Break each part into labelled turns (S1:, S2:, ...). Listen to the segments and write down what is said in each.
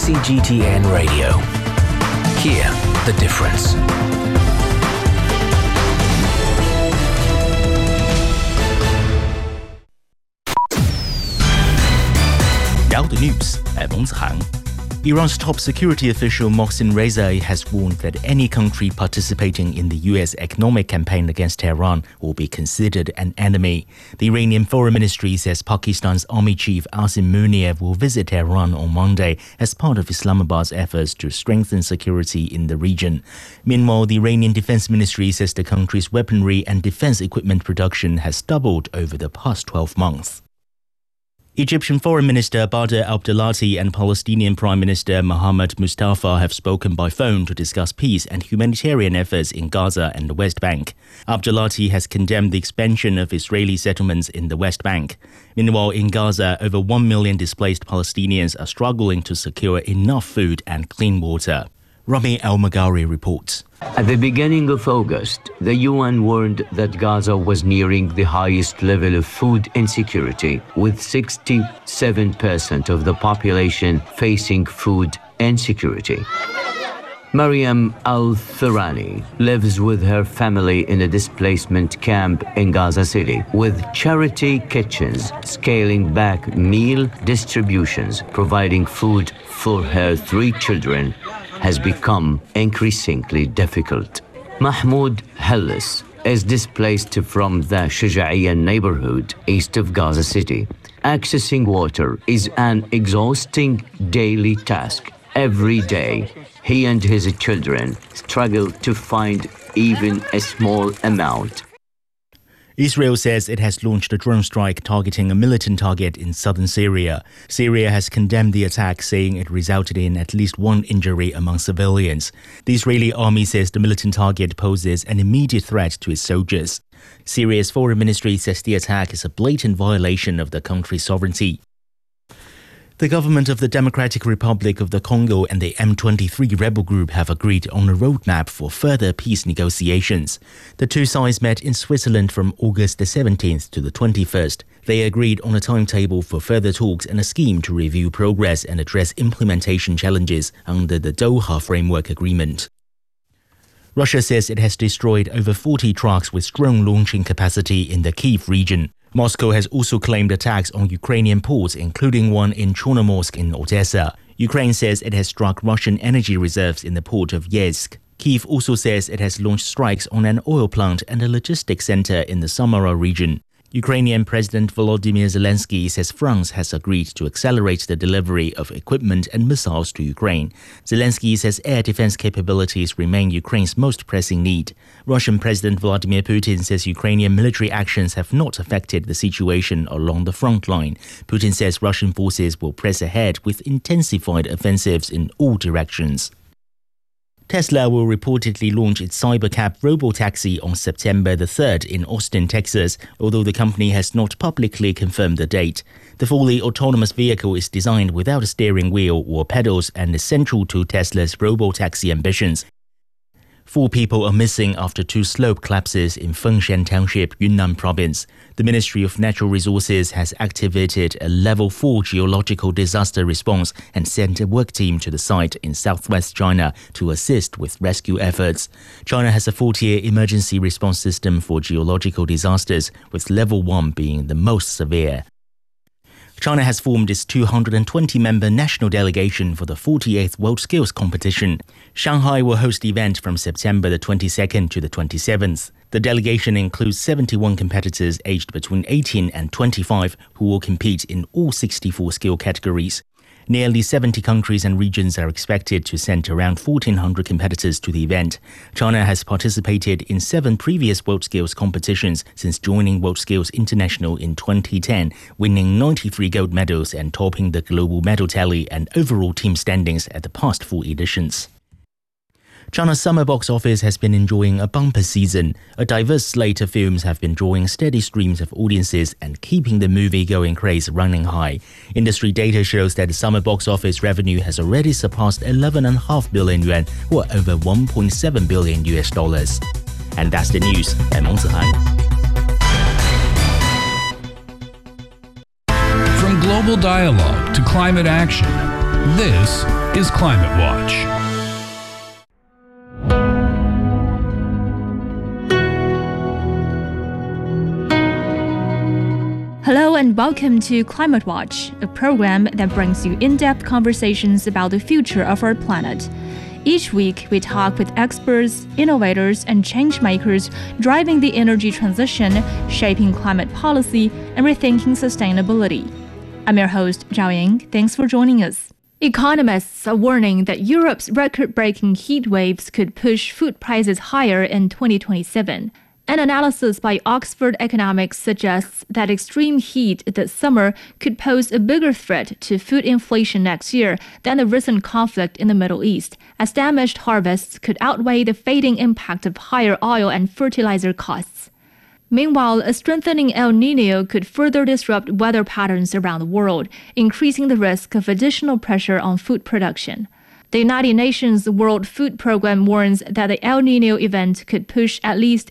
S1: CGTN Radio. Hear the difference.
S2: Now the news at Mengzihang. Iran's top security official Mohsen Rezai has warned that any country participating in the US economic campaign against Tehran will be considered an enemy. The Iranian Foreign Ministry says Pakistan's Army Chief Asim Munir will visit Tehran on Monday as part of Islamabad's efforts to strengthen security in the region. Meanwhile, the Iranian Defense Ministry says the country's weaponry and defense equipment production has doubled over the past 12 months. Egyptian Foreign Minister Badr Abdelati and Palestinian Prime Minister Mohammed Mustafa have spoken by phone to discuss peace and humanitarian efforts in Gaza and the West Bank. Abdelati has condemned the expansion of Israeli settlements in the West Bank. Meanwhile, in Gaza, over 1 million displaced Palestinians are struggling to secure enough food and clean water. Rami Al-Maghari reports.
S3: At the beginning of August, the UN warned that Gaza was nearing the highest level of food insecurity, with 67% of the population facing food insecurity. Mariam Al-Thurani lives with her family in a displacement camp in Gaza City, with charity kitchens scaling back meal distributions, providing food for her 3 children has become increasingly difficult. Mahmoud Hellis is displaced from the Shuja'iyya neighborhood east of Gaza City. Accessing water is an exhausting daily task. Every day, he and his children struggle to find even a small amount.
S2: Israel says it has launched a drone strike targeting a militant target in southern Syria. Syria has condemned the attack, saying it resulted in at least 1 injury among civilians. The Israeli army says the militant target poses an immediate threat to its soldiers. Syria's foreign ministry says the attack is a blatant violation of the country's sovereignty. The government of the Democratic Republic of the Congo and the M23 rebel group have agreed on a roadmap for further peace negotiations. The two sides met in Switzerland from August the 17th to the 21st. They agreed on a timetable for further talks and a scheme to review progress and address implementation challenges under the Doha Framework Agreement. Russia says it has destroyed over 40 trucks with drone launching capacity in the Kyiv region. Moscow has also claimed attacks on Ukrainian ports, including one in Chornomorsk in Odessa. Ukraine says it has struck Russian energy reserves in the port of Yeysk. Kyiv also says it has launched strikes on an oil plant and a logistics center in the Samara region. Ukrainian President Volodymyr Zelensky says France has agreed to accelerate the delivery of equipment and missiles to Ukraine. Zelensky says air defense capabilities remain Ukraine's most pressing need. Russian President Vladimir Putin says Ukrainian military actions have not affected the situation along the front line. Putin says Russian forces will press ahead with intensified offensives in all directions. Tesla will reportedly launch its Cybercab robotaxi on September the 3rd in Austin, Texas, although the company has not publicly confirmed the date. The fully autonomous vehicle is designed without a steering wheel or pedals and is central to Tesla's robotaxi ambitions. 4 people are missing after 2 slope collapses in Fengshan Township, Yunnan Province. The Ministry of Natural Resources has activated a Level 4 geological disaster response and sent a work team to the site in southwest China to assist with rescue efforts. China has a 4-tier emergency response system for geological disasters, with Level 1 being the most severe. China has formed its 220-member national delegation for the 48th World Skills Competition. Shanghai will host the event from September the 22nd to the 27th. The delegation includes 71 competitors aged between 18 and 25 who will compete in all 64 skill categories. Nearly 70 countries and regions are expected to send around 1,400 competitors to the event. China has participated in 7 previous World Skills competitions since joining World Skills International in 2010, winning 93 gold medals and topping the global medal tally and overall team standings at the past 4 editions. China's summer box office has been enjoying a bumper season. A diverse slate of films have been drawing steady streams of audiences and keeping the movie-going craze running high. Industry data shows that the summer box office revenue has already surpassed 11.5 billion yuan, or over $1.7 billion. And that's the news. I'm Mengzihang.
S4: From global dialogue to climate action, This is Climate Watch.
S5: Hello and welcome to Climate Watch, a program that brings you in-depth conversations about the future of our planet. Each week, we talk with experts, innovators, and changemakers driving the energy transition, shaping climate policy, and rethinking sustainability. I'm your host, Zhao Ying. Thanks for joining us. Economists are warning that Europe's record-breaking heat waves could push food prices higher in 2027. An analysis by Oxford Economics suggests that extreme heat this summer could pose a bigger threat to food inflation next year than the recent conflict in the Middle East, as damaged harvests could outweigh the fading impact of higher oil and fertilizer costs. Meanwhile, a strengthening El Niño could further disrupt weather patterns around the world, increasing the risk of additional pressure on food production. The United Nations World Food Programme warns that the El Niño event could push at least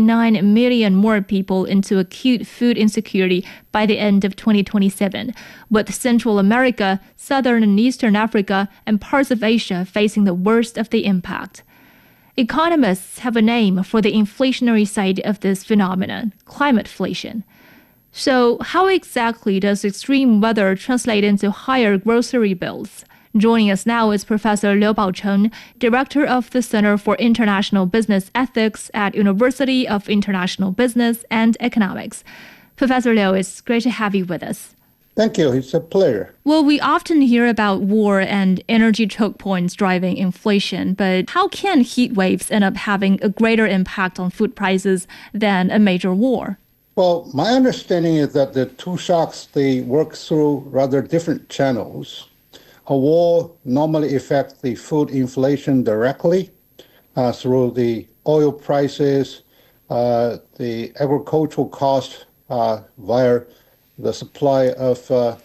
S5: 49 million more people into acute food insecurity by the end of 2027, with Central America, Southern and Eastern Africa, and parts of Asia facing the worst of the impact. Economists have a name for the inflationary side of this phenomenon, climateflation. So, how exactly does extreme weather translate into higher grocery bills? Joining us now is Professor Liu Baocheng, Director of the Center for International Business Ethics at University of International Business and Economics. Professor Liu, it's great to have you with us.
S6: Thank you. It's a pleasure.
S5: Well, we often hear about war and energy choke points driving inflation, but how can heat waves end up having a greater impact on food prices than a major war?
S6: Well, my understanding is that the two shocks, they work through rather different channels. A war normally affects the food inflation directly through the oil prices, the agricultural cost via the supply of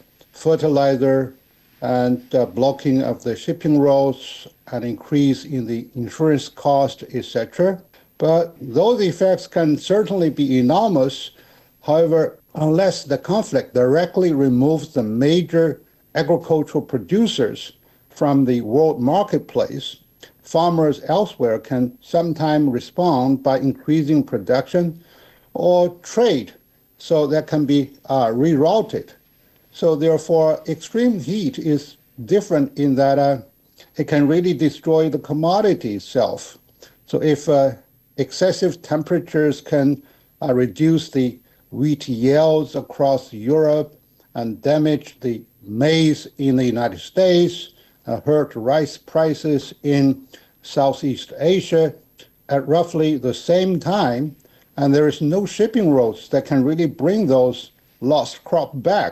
S6: fertilizer and blocking of the shipping routes and increase in the insurance cost, etc. But those effects can certainly be enormous. However, unless the conflict directly removes the major agricultural producers from the world marketplace, farmers elsewhere can sometimes respond by increasing production or trade, so that can be rerouted. So therefore, extreme heat is different in that it can really destroy the commodity itself. So if excessive temperatures can reduce the wheat yields across Europe and damage the maize in the United States, hurt rice prices in Southeast Asia at roughly the same time, and there is no shipping routes that can really bring those lost crop back.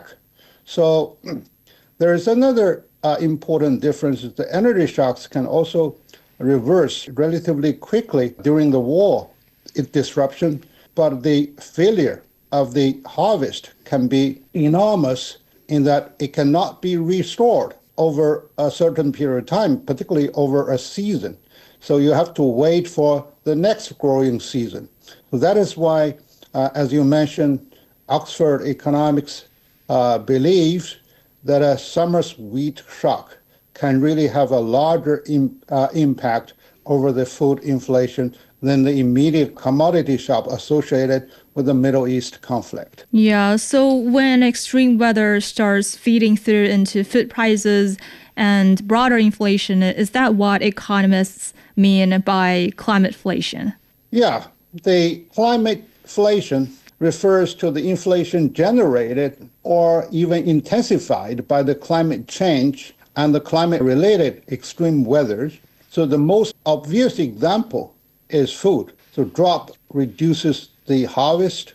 S6: So there is another important difference. The energy shocks can also reverse relatively quickly during the war disruption, but the failure of the harvest can be enormous in that it cannot be restored over a certain period of time, particularly over a season. So you have to wait for the next growing season. So that is why, as you mentioned, Oxford Economics believes that a summer's wheat shock can really have a larger impact over the food inflation than the immediate commodity shock associated with the Middle East conflict.
S5: Yeah, so when extreme weather starts feeding through into food prices and broader inflation, is that what economists mean by climateflation?
S6: Yeah, the climateflation refers to the inflation generated or even intensified by the climate change and the climate-related extreme weathers. So the most obvious example is food. So drought reduces the harvest,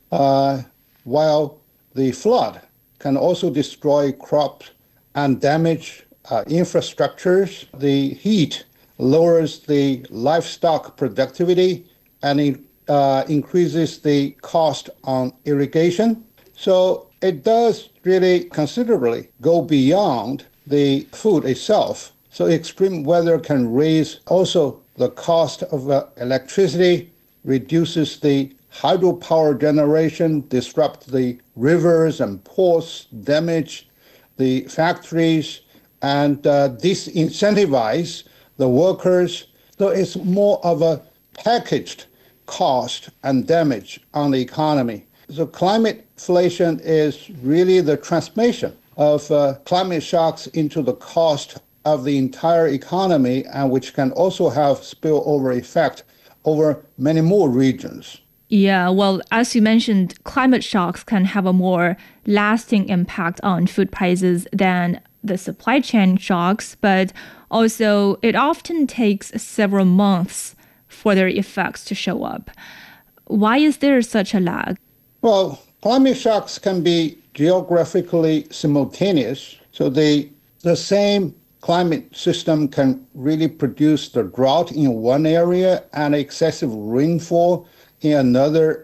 S6: while the flood can also destroy crops and damage infrastructures. The heat lowers the livestock productivity and increases the cost on irrigation. So it does really considerably go beyond the food itself. So extreme weather can raise also the cost of electricity, reduces the hydropower generation, disrupt the rivers and ports, damage the factories, and disincentivize the workers. So it's more of a packaged cost and damage on the economy. So climate inflation is really the transmission of climate shocks into the cost of the entire economy, and which can also have spillover effect over many more regions.
S5: Yeah, well, as you mentioned, climate shocks can have a more lasting impact on food prices than the supply chain shocks, but also it often takes several months for their effects to show up. Why is there such a lag?
S6: Well, climate shocks can be geographically simultaneous, so the same climate system can really produce the drought in one area and excessive rainfall in another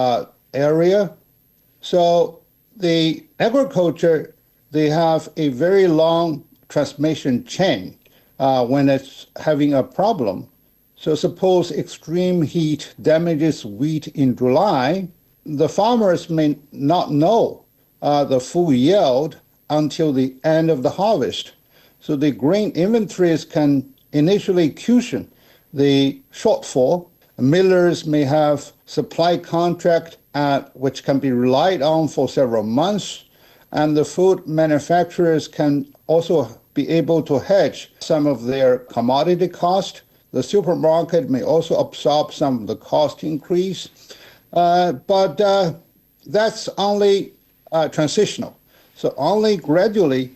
S6: area. So the agriculture, they have a very long transmission chain when it's having a problem. So suppose extreme heat damages wheat in July, the farmers may not know the full yield until the end of the harvest. So the grain inventories can initially cushion the shortfall. Millers may have supply contract which can be relied on for several months, and the food manufacturers can also be able to hedge some of their commodity cost. The supermarket may also absorb some of the cost increase, but that's only transitional. So only gradually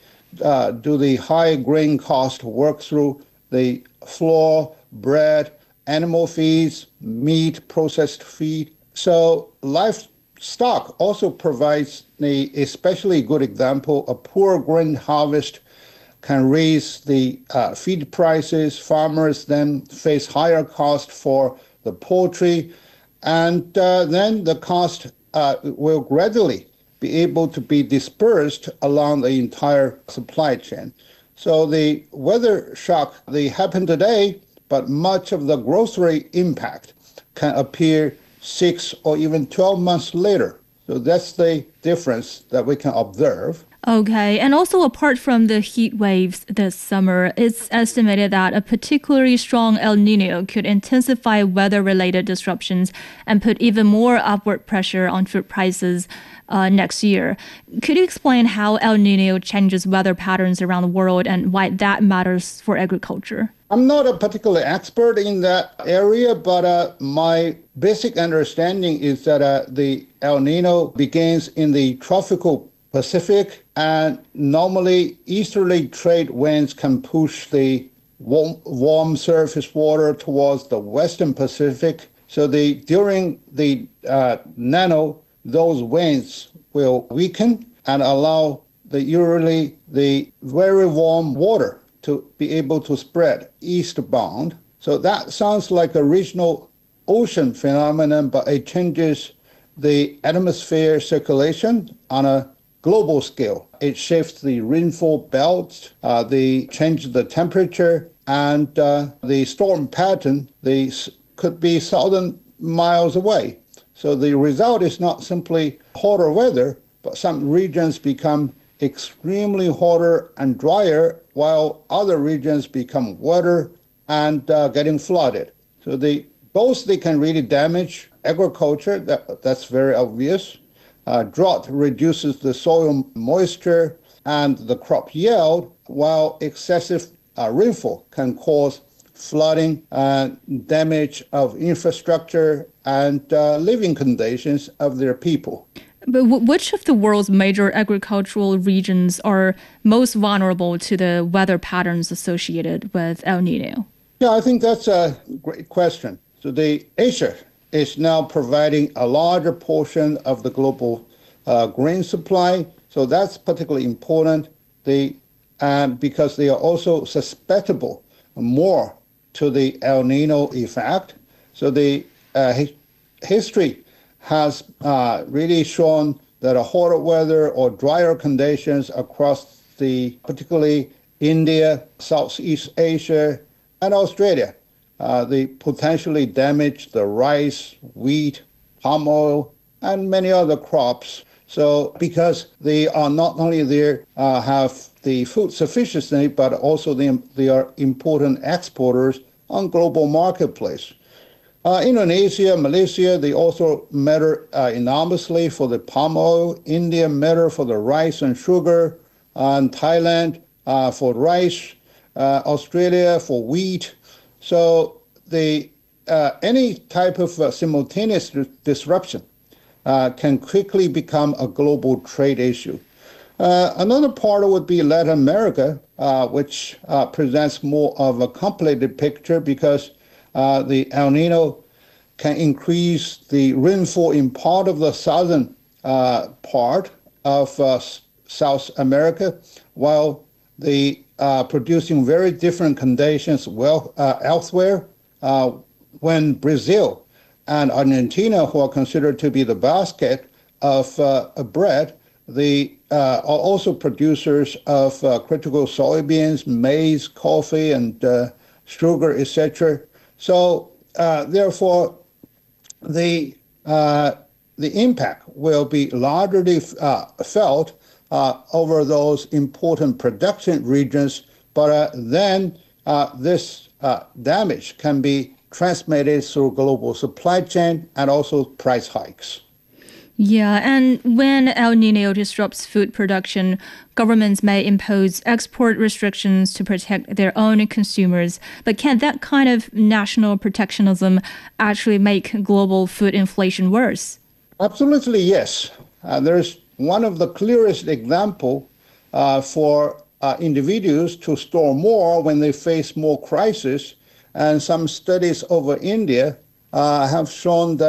S6: do the high grain cost work through the flour, bread, animal feeds, meat, processed feed. So livestock also provides an especially good example. A poor grain harvest can raise the feed prices. Farmers then face higher cost for the poultry, and then the cost will gradually be able to be dispersed along the entire supply chain. So the weather shock, they happen today, but much of the grocery impact can appear 6 or even 12 months later. So that's the difference that we can observe.
S5: Okay, and also apart from the heat waves this summer, it's estimated that a particularly strong El Nino could intensify weather-related disruptions and put even more upward pressure on food prices next year. Could you explain how El Nino changes weather patterns around the world and why that matters for agriculture?
S6: I'm not a particular expert in that area, but my basic understanding is that the El Nino begins in the tropical Pacific, and normally easterly trade winds can push the warm surface water towards the western Pacific. So during the Nano, those winds will weaken and allow usually the very warm water to be able to spread eastbound. So that sounds like a regional ocean phenomenon, but it changes the atmosphere circulation on a global scale. It shifts the rainfall belts, they change the temperature, and the storm pattern, they could be 1,000 miles away. So the result is not simply hotter weather, but some regions become extremely hotter and drier, while other regions become wetter and getting flooded. So they can really damage agriculture, that's very obvious. Drought reduces the soil moisture and the crop yield, while excessive rainfall can cause flooding and damage of infrastructure and living conditions of their people.
S5: But which of the world's major agricultural regions are most vulnerable to the weather patterns associated with El Nino?
S6: Yeah, I think that's a great question. So Asia is now providing a larger portion of the global grain supply. So that's particularly important because they are also susceptible more to the El Nino effect. So the history has really shown that a hotter weather or drier conditions across particularly India, Southeast Asia, and Australia, they potentially damage the rice, wheat, palm oil, and many other crops. So because they are not only there have the food sufficiency, but also they are important exporters on global marketplace. Indonesia, Malaysia, they also matter enormously for the palm oil. India matter for the rice and sugar, and Thailand for rice, Australia for wheat. So any type of simultaneous disruption can quickly become a global trade issue. Another part would be Latin America, which presents more of a complicated picture because the El Nino can increase the rainfall in part of the southern part of South America, while the producing very different conditions elsewhere. When Brazil and Argentina, who are considered to be the basket of bread, they are also producers of critical soybeans, maize, coffee, and sugar, etc. So therefore, the impact will be largely felt over those important production regions, but then this damage can be transmitted through global supply chain and also price hikes.
S5: Yeah, and when El Nino disrupts food production, governments may impose export restrictions to protect their own consumers. But can that kind of national protectionism actually make global food inflation worse?
S6: Absolutely, yes. There's one of the clearest example for individuals to store more when they face more crisis. And some studies over India have shown that